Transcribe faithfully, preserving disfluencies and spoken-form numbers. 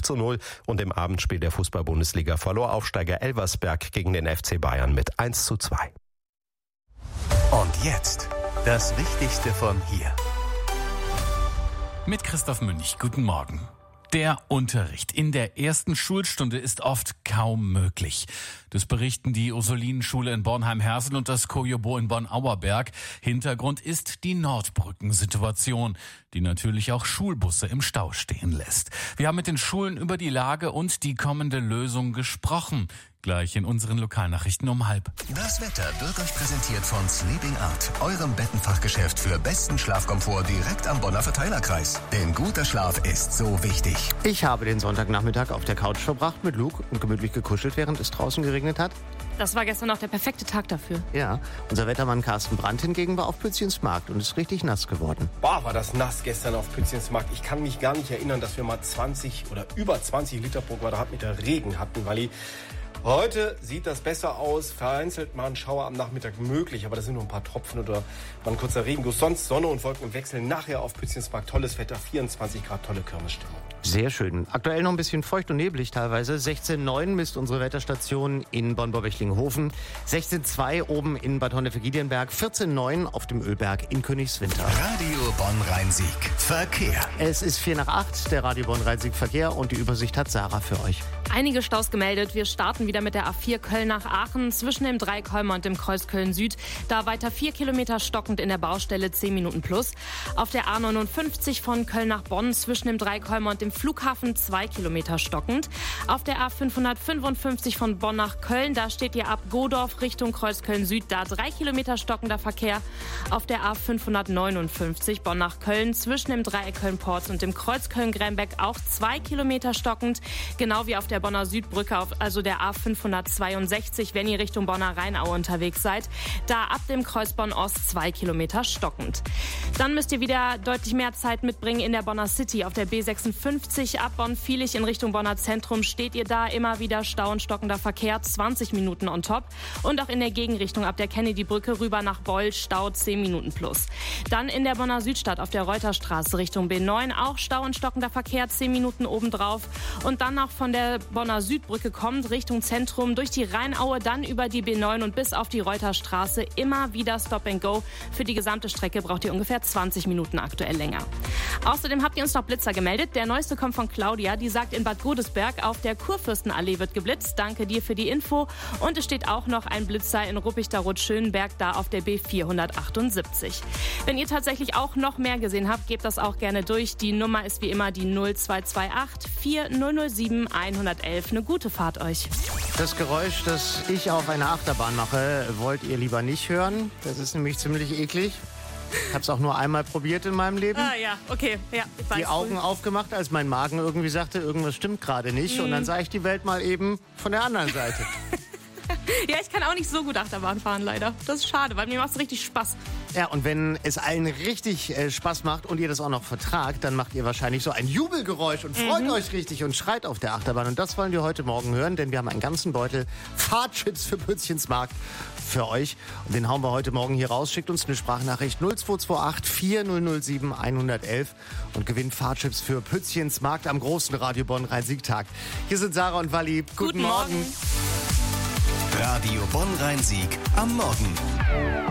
acht zu null und im Abendspiel der Fußball-Bundesliga verlor Aufsteiger Elversberg gegen den F C Bayern mit eins zu zwei. Und jetzt das Wichtigste von hier. Mit Christoph Münch. Guten Morgen. Der Unterricht in der ersten Schulstunde ist oft kaum möglich. Das berichten die Ursulinenschule in Bornheim-Hersel und das Kojobo in Bonn-Auerberg. Hintergrund ist die Nordbrückensituation, die natürlich auch Schulbusse im Stau stehen lässt. Wir haben mit den Schulen über die Lage und die kommende Lösung gesprochen. Gleich in unseren Lokalnachrichten um halb. Das Wetter wird euch präsentiert von Sleeping Art, eurem Bettenfachgeschäft für besten Schlafkomfort direkt am Bonner Verteilerkreis. Denn guter Schlaf ist so wichtig. Ich habe den Sonntagnachmittag auf der Couch verbracht mit Luke und gemütlich gekuschelt, während es draußen geregnet hat. Das war gestern auch der perfekte Tag dafür. Ja, unser Wettermann Carsten Brandt hingegen war auf Pützchens Markt und ist richtig nass geworden. Boah, war das nass gestern auf Pützchens Markt. Ich kann mich gar nicht erinnern, dass wir mal zwanzig oder über zwanzig Liter pro Quadratmeter Regen hatten, weil heute sieht das besser aus. Vereinzelt mal ein Schauer am Nachmittag möglich, aber das sind nur ein paar Tropfen oder mal ein kurzer Regenguss. Sonst Sonne und Wolken im Wechsel. Nachher auf Pützchens Markt tolles Wetter, vierundzwanzig Grad, tolle Kirmesstimmung. Sehr schön. Aktuell noch ein bisschen feucht und neblig teilweise. sechzehn Komma neun misst unsere Wetterstation in Bonn-Borwechling-Hofen. sechzehn Komma zwei oben in Bad Honnef-Giedienberg. vierzehn Komma neun auf dem Ölberg in Königswinter. Radio Bonn-Rhein-Sieg. Verkehr. Es ist vier nach acht, der Radio Bonn-Rhein-Sieg Verkehr und die Übersicht hat Sarah für euch. Einige Staus gemeldet. Wir starten wieder mit der A vier Köln nach Aachen zwischen dem Dreikolmer und dem Kreuz Köln-Süd. Da weiter vier Kilometer stockend in der Baustelle, zehn Minuten plus. Auf der A neunundfünfzig von Köln nach Bonn zwischen dem Dreikolmer und dem Flughafen zwei Kilometer stockend. Auf der A fünfhundertfünfundfünfzig von Bonn nach Köln, da steht ihr ab Godorf Richtung Kreuz Köln-Süd, da drei Kilometer stockender Verkehr. Auf der A fünfhundertneunundfünfzig Bonn nach Köln zwischen dem Dreieck Köln-Porz und dem Kreuz Köln-Grenbeck auch zwei Kilometer stockend. Genau wie auf der Bonner Südbrücke, auf, also der A fünfhundertzweiundsechzig, wenn ihr Richtung Bonner Rheinau unterwegs seid. Da ab dem Kreuz Bonn-Ost zwei Kilometer stockend. Dann müsst ihr wieder deutlich mehr Zeit mitbringen in der Bonner City. Auf der B sechsundfünfzig ab Bonn-Vielig in Richtung Bonner Zentrum steht ihr da immer wieder Stau und stockender Verkehr, zwanzig Minuten on top. Und auch in der Gegenrichtung ab der Kennedy-Brücke rüber nach Beul, Stau zehn Minuten plus. Dann in der Bonner Südstadt auf der Reuterstraße Richtung B neun auch Stau und stockender Verkehr, zehn Minuten obendrauf. Und dann noch von der Bonner Südbrücke kommt Richtung Zentrum durch die Rheinaue, dann über die B neun und bis auf die Reuterstraße immer wieder Stop and Go. Für die gesamte Strecke braucht ihr ungefähr zwanzig Minuten aktuell länger. Außerdem habt ihr uns noch Blitzer gemeldet. Der neueste kommt von Claudia, die sagt, in Bad Godesberg auf der Kurfürstenallee wird geblitzt. Danke dir für die Info. Und es steht auch noch ein Blitzer in Ruppichterrot-Schönberg, da auf der B vierhundertachtundsiebzig. Wenn ihr tatsächlich auch noch mehr gesehen habt, gebt das auch gerne durch. Die Nummer ist wie immer die null zwei zwei acht vier null null sieben eins eins eins. Eine gute Fahrt euch. Das Geräusch, das ich auf einer Achterbahn mache, wollt ihr lieber nicht hören. Das ist nämlich ziemlich eklig. Ich habe es auch nur einmal probiert in meinem Leben. Ah ja, okay. Ja, ich weiß. Die Augen aufgemacht, als mein Magen irgendwie sagte, irgendwas stimmt gerade nicht. Mhm. Und dann sah ich die Welt mal eben von der anderen Seite. Ja, ich kann auch nicht so gut Achterbahn fahren, leider. Das ist schade, weil mir macht es richtig Spaß. Ja, und wenn es allen richtig äh, Spaß macht und ihr das auch noch vertragt, dann macht ihr wahrscheinlich so ein Jubelgeräusch und freut Mhm. euch richtig und schreit auf der Achterbahn. Und das wollen wir heute Morgen hören, denn wir haben einen ganzen Beutel Fahrtchips für Pützchens Markt für euch. Und den hauen wir heute Morgen hier raus. Schickt uns eine Sprachnachricht null zwei zwei acht vier null null sieben eins eins eins und gewinnt Fahrtchips für Pützchens Markt am großen Radio Bonn-Rhein-Sieg-Tag. Hier sind Sarah und Walli. Guten, Guten Morgen. Radio Bonn-Rhein-Sieg am Morgen.